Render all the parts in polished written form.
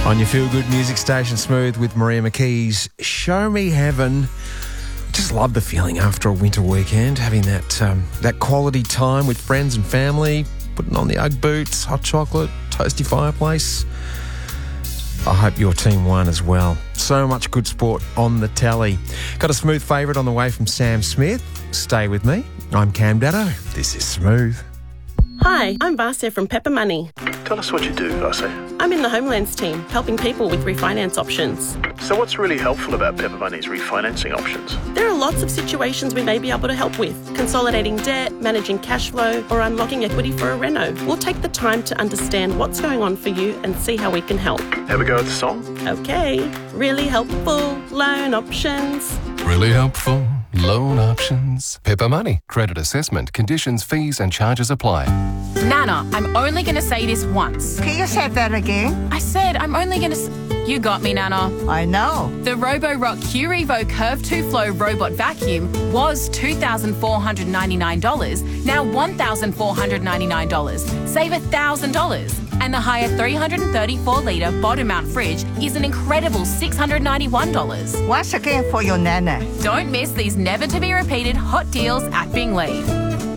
On your feel-good music station, Smooth with Maria McKee's Show Me Heaven. Just love the feeling after a winter weekend, having that quality time with friends and family, putting on the Ugg boots, hot chocolate, toasty fireplace. I hope your team won as well. So much good sport on the telly. Got a Smooth favourite on the way from Sam Smith. Stay with me. I'm Cam Dado. This is Smooth. Hi, I'm Vasya from Pepper Money. Tell us what you do, Vasya. I'm in the Homelands team, helping people with refinance options. So what's really helpful about Pepper Money's refinancing options? There are lots of situations we may be able to help with. Consolidating debt, managing cash flow, or unlocking equity for a reno. We'll take the time to understand what's going on for you and see how we can help. Have a go at the song? Okay. Really helpful loan options. Really helpful loan options. Pepper Money. Credit assessment. Conditions, fees and charges apply. Nana, I'm only going to say this once. Can you say that again? I said I'm only going to... You got me, Nana. I know. The Roborock Q-Evo Curve 2 Flow Robot Vacuum was $2,499, now $1,499. Save $1,000. And the higher 334-litre bottom mount fridge is an incredible $691. Once again for your nana. Don't miss these never-to-be-repeated hot deals at Bingley.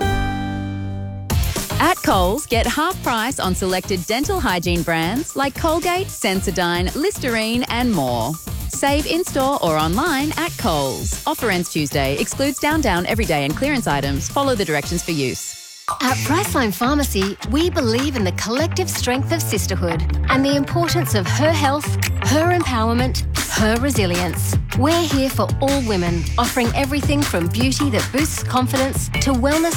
At Coles, get half price on selected dental hygiene brands like Colgate, Sensodyne, Listerine and more. Save in-store or online at Coles. Offer ends Tuesday. Excludes Down Everyday and clearance items. Follow the directions for use. At Priceline Pharmacy, we believe in the collective strength of sisterhood and the importance of her health, her empowerment, her resilience. We're here for all women, offering everything from beauty that boosts confidence to wellness